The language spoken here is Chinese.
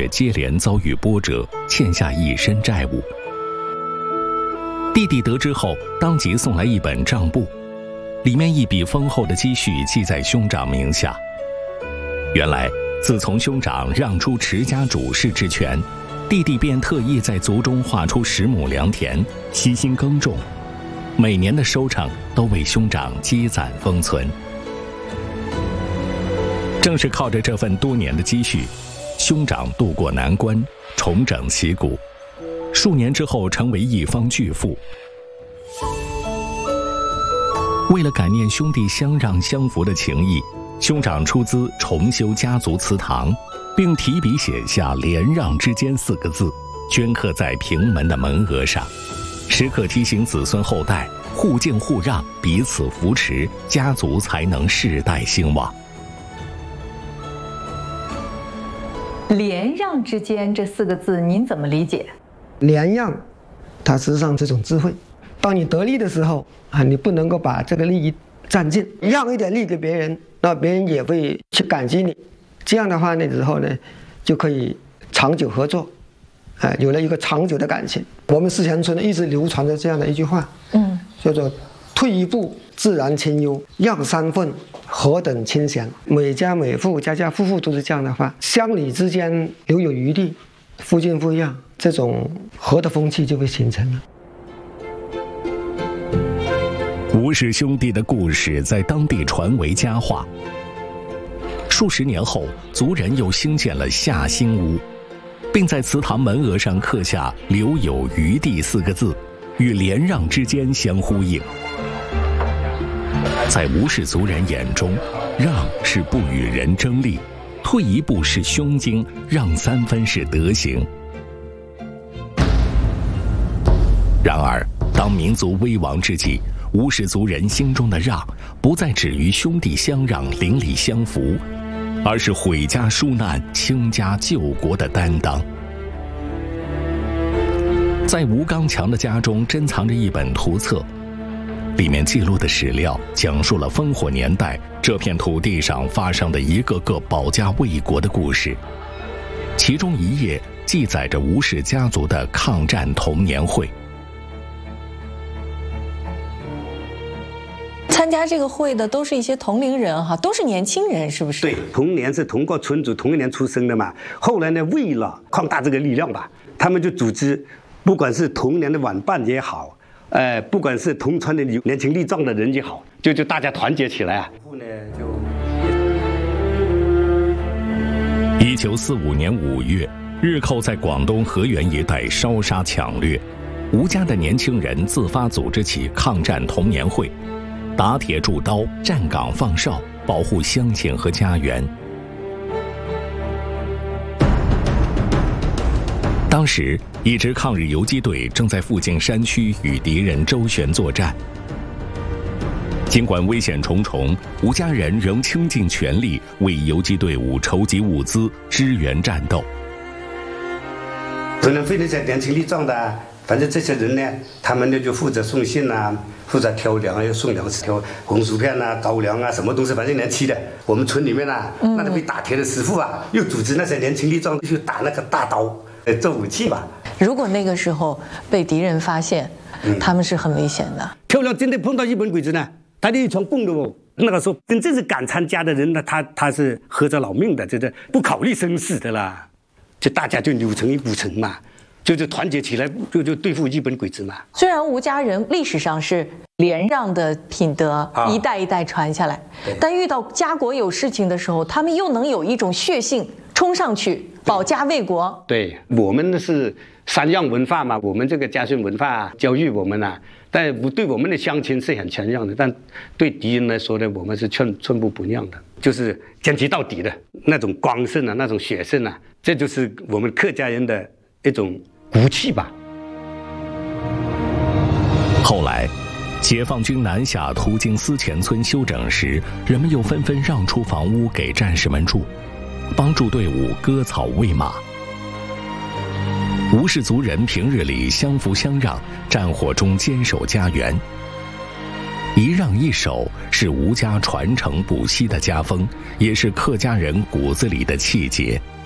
接连遭遇波折，欠下一身债务。弟弟得知后，当即送来一本账簿，里面一笔丰厚的积蓄记在兄长名下。原来，自从兄长让出持家主事之权，弟弟便特意在族中划出10亩良田，悉心耕种，每年的收成都为兄长积攒封存。正是靠着这份多年的积蓄，兄长渡过难关，重整旗鼓，数年之后成为一方巨富。为了感念兄弟相让相扶的情谊，兄长出资重修家族祠堂，并提笔写下“连让之间”4个字，镌刻在平门的门额上，时刻提醒子孙后代互敬互让，彼此扶持，家族才能世代兴旺。 连让之间这4个字，您怎么理解？ 连让，它实际上这种智慧。当你得利的时候啊，你不能够把这个利益占尽，让一点利给别人，那别人也会去感激你。这样的话呢，之后呢，就可以长久合作，有了一个长久的感情。我们四贤村一直流传着这样的一句话，叫做“退一步，自然清幽；让3分，何等清闲。”每家每户，家家户户都是这样的话，乡里之间留有余地，互敬互让，这种和的风气就会形成了。 吴氏兄弟的故事在当地传为佳话。数十年后，族人又兴建了夏兴屋，并在祠堂门额上刻下“留有余地”4个字，与连让之间相呼应。在吴氏族人眼中，让是不与人争利，退一步是胸襟，让3分是德行。然而，当民族危亡之际，吴氏族人心中的让，不再止于兄弟相让、邻里相扶，而是毁家纾难、倾家救国的担当。在吴刚强的家中珍藏着一本图册，里面记录的史料讲述了烽火年代这片土地上发生的一个个保家卫国的故事。其中一页记载着吴氏家族的抗战童年会。 参加这个会的都是一些同龄人哈，都是年轻人，是不是？ 对，同年是同个村族同一年出生的嘛。后来呢，为了扩大这个力量吧，他们就组织，不管是童年的晚伴也好，不管是同村的年轻力壮的人也好，就大家团结起来啊。 1945年5月，日寇在广东河源一带烧杀抢掠，吴家的年轻人自发组织起抗战童年会，打铁铸刀，站岗放哨，保护乡亲和家园。当时，一支抗日游击队正在附近山区与敌人周旋作战。尽管危险重重，吴家人仍倾尽全力为游击队伍筹集物资，支援战斗。 可能非那些年轻力壮的，反正这些人呢，他们呢就负责送信啊，负责挑粮，要送粮食，挑红薯片啊、高粱啊，什么东西，反正年轻的。我们村里面啊，那个会打铁的师傅啊，又组织那些年轻力壮去打那个大刀，做武器吧。 如果那个时候被敌人发现，他们是很危险的。 挑粮真的碰到日本鬼子呢，他就一床供的哦。那个时候真正是敢参加的人呢，他是合着老命的，这不考虑生死的啦。就大家就扭成一股绳嘛。就团结起来，就对付日本鬼子嘛。 虽然吴家人历史上是连让的品德一代一代传下来，但遇到家国有事情的时候，他们又能有一种血性冲上去保家卫国。 对，我们是3让文化嘛，我们这个家训文化教育我们啊，但对我们的乡亲是很谦让的，但对敌人来说呢，我们是寸步不让的，就是坚持到底的那种光胜啊，那种血性啊，这就是我们客家人的一种骨气吧。 后来，解放军南下途经思前村休整时，人们又纷纷让出房屋给战士们住，帮助队伍割草喂马。吴氏族人平日里相扶相让，战火中坚守家园。一让一守是吴家传承不息的家风，也是客家人骨子里的气节。